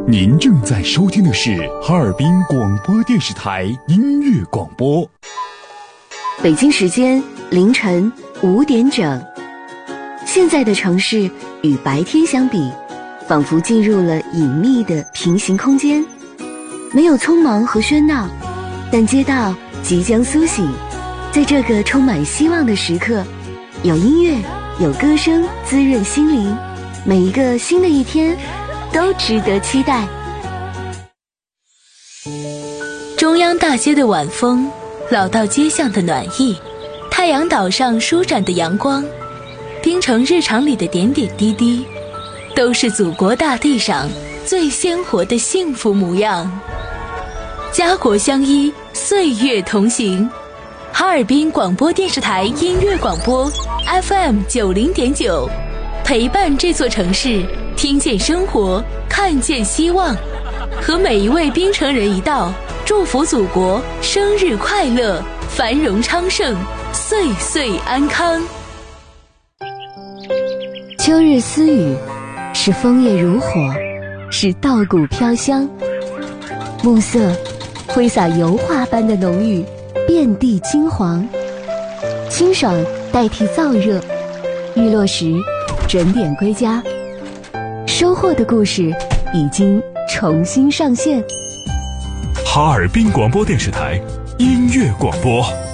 您正在收听的是哈尔滨广播电视台音乐广播。 北京时间凌晨5点整。现在的城市与白天相比，仿佛进入了隐秘的平行空间，没有匆忙和喧闹，但街道即将苏醒。在这个充满希望的时刻，有音乐，有歌声滋润心灵，每一个新的一天都值得期待。 中央大街的晚风，老道街巷的暖意，太阳岛上舒展的阳光，冰城日常里的点点滴滴，都是祖国大地上最鲜活的幸福模样。家国相依，岁月同行。哈尔滨广播电视台音乐广播 FM90.9，陪伴这座城市，听见生活，看见希望，和每一位冰城人一道，祝福祖国生日快乐，繁荣昌盛，岁岁安康。 秋日私语，是枫叶如火，是稻谷飘香。暮色挥洒油画般的浓郁，遍地金黄。清爽代替燥热，日落时准点归家。收获的故事已经重新上线。 哈尔滨广播电视台音乐广播。